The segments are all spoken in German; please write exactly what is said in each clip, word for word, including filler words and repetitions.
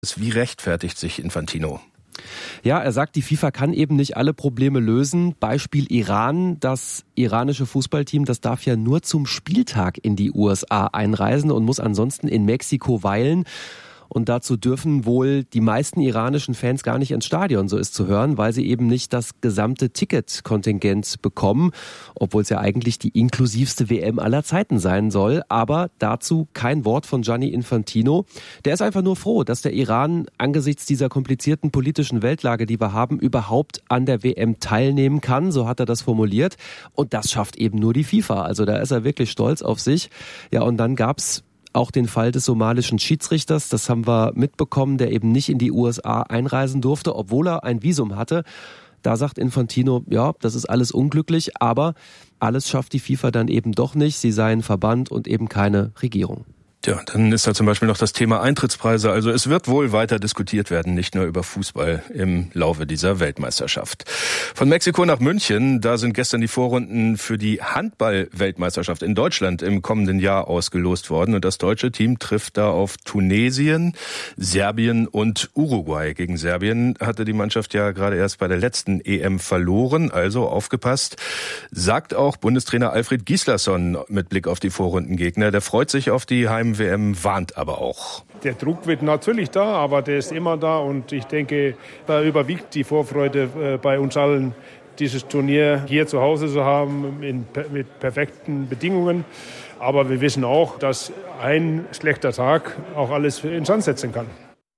Wie rechtfertigt sich Infantino? Ja, er sagt, die FIFA kann eben nicht alle Probleme lösen. Beispiel Iran. Das iranische Fußballteam, das darf ja nur zum Spieltag in die U S A einreisen und muss ansonsten in Mexiko weilen. Und dazu dürfen wohl die meisten iranischen Fans gar nicht ins Stadion, so ist zu hören, weil sie eben nicht das gesamte Ticketkontingent bekommen, obwohl es ja eigentlich die inklusivste W M aller Zeiten sein soll. Aber dazu kein Wort von Gianni Infantino. Der ist einfach nur froh, dass der Iran angesichts dieser komplizierten politischen Weltlage, die wir haben, überhaupt an der W M teilnehmen kann. So hat er das formuliert. Und das schafft eben nur die FIFA. Also da ist er wirklich stolz auf sich. Ja, und dann gab's auch den Fall des somalischen Schiedsrichters, das haben wir mitbekommen, der eben nicht in die U S A einreisen durfte, obwohl er ein Visum hatte. Da sagt Infantino, ja, das ist alles unglücklich, aber alles schafft die FIFA dann eben doch nicht. Sie seien Verband und eben keine Regierung. Ja, dann ist da zum Beispiel noch das Thema Eintrittspreise. Also es wird wohl weiter diskutiert werden, nicht nur über Fußball im Laufe dieser Weltmeisterschaft. Von Mexiko nach München, da sind gestern die Vorrunden für die Handball-Weltmeisterschaft in Deutschland im kommenden Jahr ausgelost worden. Und das deutsche Team trifft da auf Tunesien, Serbien und Uruguay. Gegen Serbien hatte die Mannschaft ja gerade erst bei der letzten E M verloren, also aufgepasst. Sagt auch Bundestrainer Alfred Gislason mit Blick auf die Vorrundengegner. Der freut sich auf die Heim W M, warnt aber auch. Der Druck wird natürlich da, aber der ist immer da und ich denke, da überwiegt die Vorfreude bei uns allen, dieses Turnier hier zu Hause zu haben in, mit perfekten Bedingungen. Aber wir wissen auch, dass ein schlechter Tag auch alles in Sand setzen kann.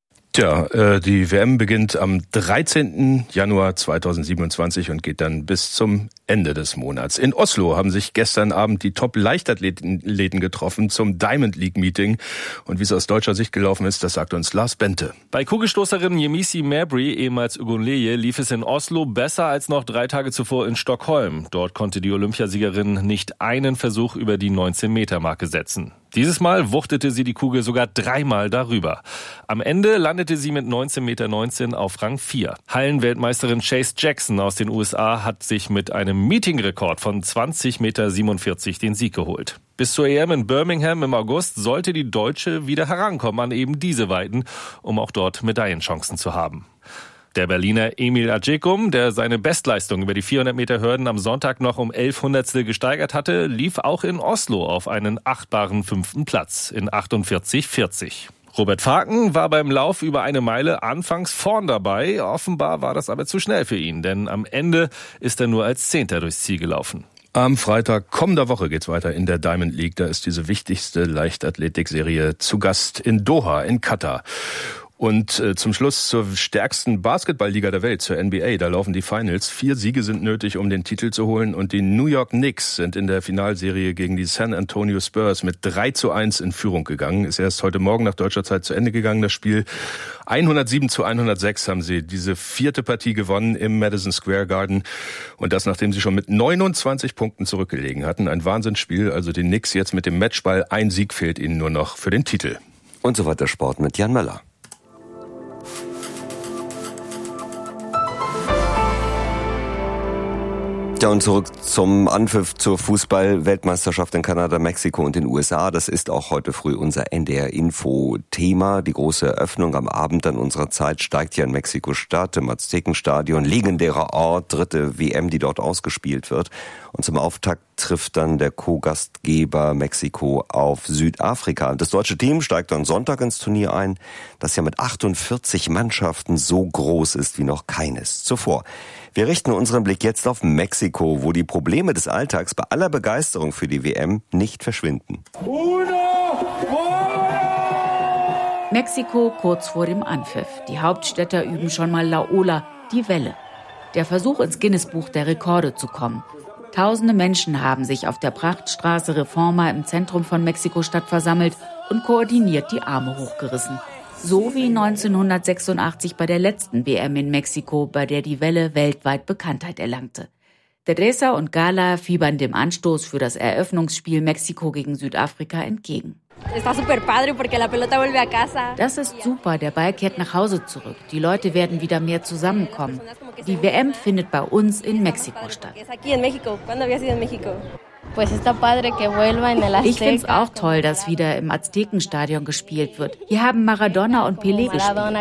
Tja, die W M beginnt am dreizehnten Januar zweitausendsiebenundzwanzig und geht dann bis zum Ende des Monats. In Oslo haben sich gestern Abend die Top-Leichtathleten getroffen zum Diamond League Meeting. Und wie es aus deutscher Sicht gelaufen ist, das sagt uns Lars Bente. Bei Kugelstoßerin Yemisi Mabry, ehemals Ugunleye, lief es in Oslo besser als noch drei Tage zuvor in Stockholm. Dort konnte die Olympiasiegerin nicht einen Versuch über die neunzehn-Meter-Marke setzen. Dieses Mal wuchtete sie die Kugel sogar dreimal darüber. Am Ende landete sie mit neunzehn Komma neunzehn Meter auf Rang vier. Hallenweltmeisterin Chase Jackson aus den U S A hat sich mit einem Meetingrekord von zwanzig Komma siebenundvierzig Meter den Sieg geholt. Bis zur E M in Birmingham im August sollte die Deutsche wieder herankommen an eben diese Weiten, um auch dort Medaillenchancen zu haben. Der Berliner Emil Adjekum, der seine Bestleistung über die vierhundert Meter Hürden am Sonntag noch um elf Hundertstel gesteigert hatte, lief auch in Oslo auf einen achtbaren fünften Platz in achtundvierzig Komma vierzig. Robert Faken war beim Lauf über eine Meile anfangs vorn dabei. Offenbar war das aber zu schnell für ihn, denn am Ende ist er nur als Zehnter durchs Ziel gelaufen. Am Freitag kommender Woche geht's weiter in der Diamond League. Da ist diese wichtigste Leichtathletikserie zu Gast in Doha in Katar. Und äh, zum Schluss zur stärksten Basketballliga der Welt, zur N B A. Da laufen die Finals. Vier Siege sind nötig, um den Titel zu holen. Und die New York Knicks sind in der Finalserie gegen die San Antonio Spurs mit drei zu eins in Führung gegangen. Ist erst heute Morgen nach deutscher Zeit zu Ende gegangen, das Spiel. hundertsieben zu hundertsechs haben sie diese vierte Partie gewonnen im Madison Square Garden. Und das, nachdem sie schon mit neunundzwanzig Punkten zurückgelegen hatten. Ein Wahnsinnsspiel. Also den Knicks jetzt mit dem Matchball. Ein Sieg fehlt ihnen nur noch für den Titel. Und so weiter Sport mit Jan Möller. Ja, und zurück zum Anpfiff zur Fußball-Weltmeisterschaft in Kanada, Mexiko und den U S A. Das ist auch heute früh unser N D R-Info-Thema. Die große Eröffnung am Abend an unserer Zeit steigt ja in Mexiko-Stadt, im Aztekenstadion. Legendärer Ort, dritte W M, die dort ausgespielt wird. Und zum Auftakt trifft dann der Co-Gastgeber Mexiko auf Südafrika. Das deutsche Team steigt am Sonntag ins Turnier ein, das ja mit achtundvierzig Mannschaften so groß ist wie noch keines zuvor. Wir richten unseren Blick jetzt auf Mexiko, wo die Probleme des Alltags bei aller Begeisterung für die W M nicht verschwinden. Mexiko kurz vor dem Anpfiff. Die Hauptstädter üben schon mal La Ola, die Welle. Der Versuch, ins Guinness-Buch der Rekorde zu kommen. Tausende Menschen haben sich auf der Prachtstraße Reforma im Zentrum von Mexiko-Stadt versammelt und koordiniert die Arme hochgerissen. So wie neunzehnhundertsechsundachtzig bei der letzten W M in Mexiko, bei der die Welle weltweit Bekanntheit erlangte. Teresa und Gala fiebern dem Anstoß für das Eröffnungsspiel Mexiko gegen Südafrika entgegen. Das ist super, der Ball kehrt nach Hause zurück. Die Leute werden wieder mehr zusammenkommen. Die W M findet bei uns in Mexiko statt. Ich finde es auch toll, dass wieder im Aztekenstadion gespielt wird. Hier haben Maradona und Pelé gespielt.